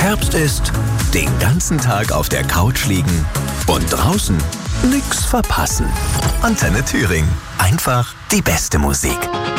Herbst ist, den ganzen Tag auf der Couch liegen und draußen nix verpassen. Antenne Thüringen. Einfach die beste Musik.